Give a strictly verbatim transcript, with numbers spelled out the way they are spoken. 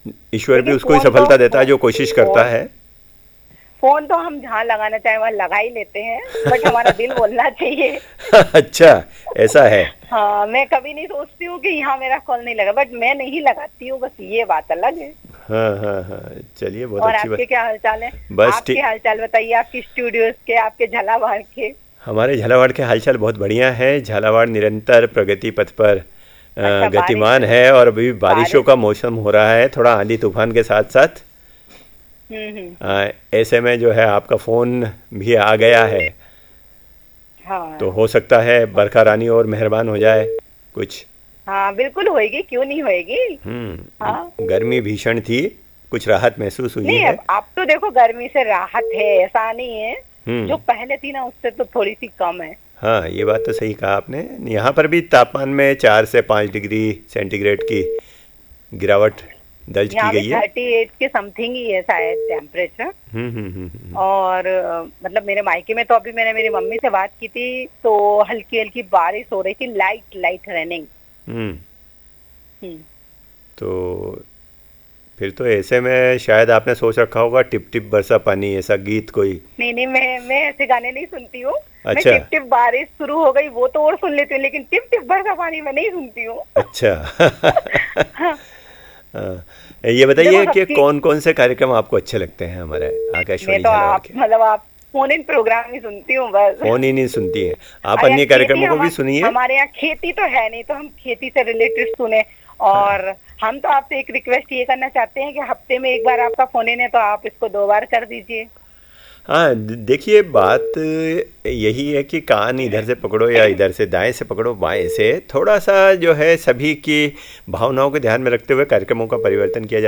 ईश्वर भी लेकिन उसको ही फोन तो सफलता देता है जो फोन कोशिश करता है। फोन तो हम जहाँ लगाना चाहे वहाँ लगा ही लेते हैं, बट हमारा दिल बोलना चाहिए। अच्छा, ऐसा है। हाँ, मैं कभी नहीं सोचती हूँ कि यहाँ मेरा कॉल नहीं लगा, बट मैं नहीं लगाती हूँ, बस ये बात अलग है। हाँ हाँ हाँ, चलिए बहुत और अच्छी आपके बात। क्या हालचाल है? बस आपके ठीक। हालचाल बताइए, आपके स्टूडियोज के, आपके झालावाड़ के। हमारे झालावाड़ के हालचाल बहुत बढ़िया है। झालावाड़ निरंतर प्रगति पथ पर अ, अच्छा, बारिश गतिमान है, और अभी बारिशों बारिश। का मौसम हो रहा है, थोड़ा आंधी तूफान के साथ साथ। हम्म हम्म हम्म, अ, ऐसे में जो है आपका फ़ोन भी आ गया है, तो हाँ हो सकता है बरखा रानी और मेहरबान हो जाए कुछ। हाँ, बिल्कुल होएगी, क्यों नहीं होएगी। हाँ, हम्म गर्मी भीषण थी, कुछ राहत महसूस हुई नहीं है। अब अब तो देखो गर्मी से राहत है, ऐसा नहीं है। जो हम्म पहले थी ना उससे तो थोड़ी सी कम है। हाँ, ये बात तो सही कहा आपने। यहाँ पर भी तापमान में चार से पाँच डिग्री सेंटीग्रेड की गिरावट दर्ज की यहाँ भी गई है। थर्टी एट के समथिंग ही है शायद टेम्परेचर। हम्म हम्म हम्म हम्म और अ, मतलब मेरे मायके में तो अभी मैंने मेरी मम्मी से बात की थी, तो हल्की हल्की बारिश हो रही थी, लाइट लाइट रनिंग। हम्म, हम्म। तो फिर तो ऐसे में शायद आपने सोच रखा होगा टिप टिप बरसा पानी, ऐसा गीत कोई। नहीं नहीं, मैं मैं ऐसे गाने नहीं सुनती हूँ। मैं अच्छा टिप टिप बारिश शुरू हो गई वो तो और सुन लेती हूँ, लेकिन टिप टिप बरसा पानी मैं नहीं सुनती हूँ। अच्छा। हाँ, हाँ, ये देखो बताइए कि सबकी। कौन कौन से कार्यक्रम आपको अच्छे लगते हैं हमारे मैं आकाशवाणी तो झालावाड़ आप के। मतलब आप फोन इन प्रोग्राम ही सुनती हूँ बस। फोन ही नहीं सुनती हैं आप, अरे यहाँ अन्य खेती, कार्यक्रमों को हम भी सुनिए। हमारे यहाँ खेती तो है नहीं, तो हम खेती से रिलेटेड सुने। हाँ और हम तो आपसे एक रिक्वेस्ट ये करना चाहते हैं कि हफ्ते में एक बार आपका फोन इन है तो आप इसको दो बार कर दीजिए। हाँ, द- देखिए बात यही है कि कान इधर से पकड़ो या इधर से, दाएं से पकड़ो बाएं से, थोड़ा सा जो है सभी की भावनाओं को ध्यान में रखते हुए कार्यक्रमों का परिवर्तन किया